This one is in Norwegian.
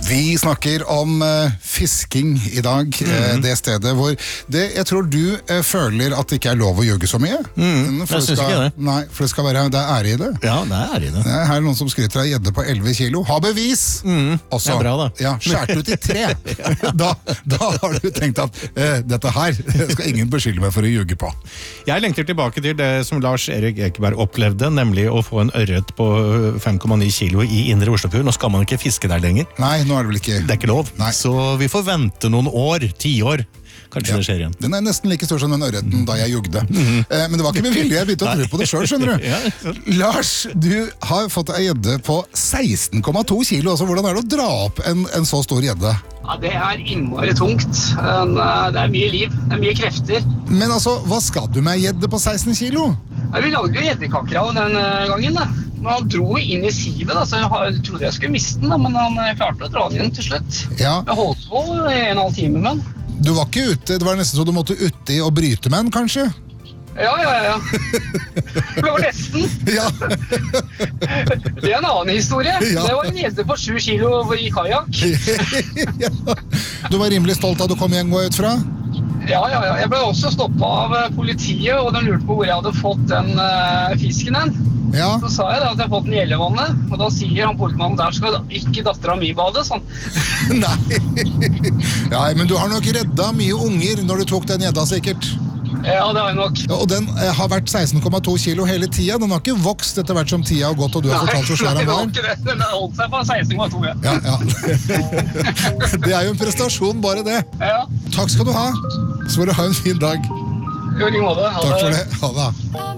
Vi snakker om fisking i dag, det stedet hvor jeg tror du føler at det ikke er lov å ljuge så mye. Jeg synes ikke det. Nei, for det er ære i det. Ja, det er ære i det. Det er her noen som skryter av gjedde på 11 kilo. Ha bevis! Også, det er bra da. Ja, skjært ut i 3. da har du tenkt at dette her skal ingen beskylde meg for å ljuge på. Jeg lengter tilbake til det som Lars Erik Ekeberg opplevde, nemlig å få en ørret på 5,9 kilo i Indre Oslofjord. Nå skal man ikke fiske der lenger. Nei, nå er det vel ikke... Det er ikke lov. Nei. Så vi får vente noen år, 10 år. Kanskje det skjer igjen. Den er nesten like stor som den ørreten da jeg jugde. Men det var ikke med vilje, jeg begynte å tro på det selv, skjønner du. Lars, du har fått en gjedde på 16,2 kilo. Altså, hvordan er det å dra opp en så stor gjedde? Ja, det er innmari tungt. Det er mye liv, det er mye krefter. Men altså, hva skal du med gjedde på 16 kilo? Vi lagde jo gjeddekakker den gangen, da. Men han dro inn i sivet, da, så jeg trodde jeg skulle miste den, da, men han klarte å dra den inn til slutt. Ja. Jeg holdt på 1,5 time med den. Du var ikke ute, det var nesten så du måtte uti og bryte med den, kanskje? Ja. Det var nesten. Ja. Det er en annen historie. Ja. Det var en gjedde på 7 kilo i kajak. Ja. Du var rimelig stolt da du kom hjem ut fra? Ja. Jeg ble også stoppet av politiet, og de lurte på hvor jeg hadde fått den fisken den. Ja. Så sa jeg da at jeg har fått den i Ellevannet, og da sier han politimannen der skal ikke datteren min bade, sånn. Nei. Ja, men du har nok reddet mye unger når du tok den gjedda sikkert. Ja, det har jeg nok. Ja, og den har vært 16,2 kilo hele tiden. Den har ikke vokst etter hvert som tida har gått, og du har fortalt hvor svær den var. Nei, det. Den har holdt seg på 16,2, ja. Ja. Det er jo en prestasjon, bare det. Ja. Takk skal du ha. Så får du ha en fin dag. Jo, like måte. Takk for det. Ha det.